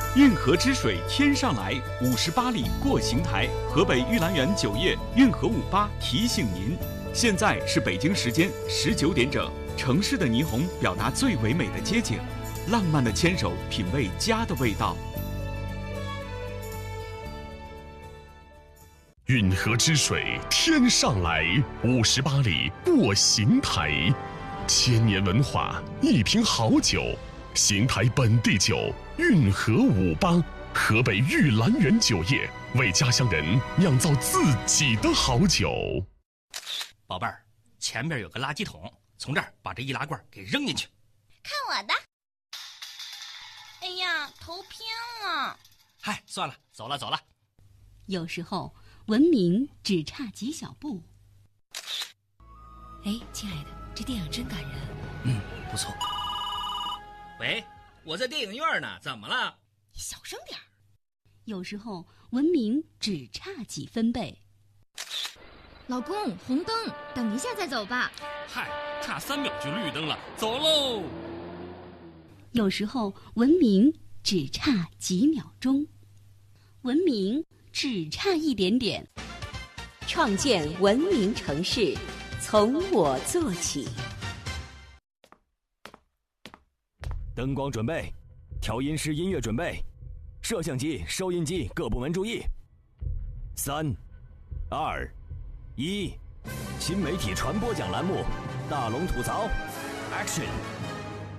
运河之水天上来，58里过邢台。河北玉兰园酒业运河58提醒您，现在是北京时间19点整。城市的霓虹表达最唯美的街景，浪漫的牵手品味家的味道。 运河之水天上来，58里过邢台。千年文化，一瓶好酒，邢台本地酒运河58，河北玉兰园酒业为家乡人酿造自己的好酒。 宝贝儿，前边有个垃圾桶，从这儿把这易拉罐给扔进去。 看我的！哎呀，头偏了。 嗨，算了，走了。 有时候文明只差几小步。 哎，亲爱的，这电影真感人。 不错。喂，我在电影院呢，怎么了？ 你小声点儿。 有时候文明只差几分贝。 老公，红灯，等一下再走吧。 嗨，差3秒就绿灯了，走喽。 有时候文明只差几秒钟，文明只差一点点。 创建文明城市，从我做起。 灯光准备，调音师音乐准备，摄像机、收音机各部门注意。3、2、1，新媒体传播奖栏目，大龙吐槽 ，Action。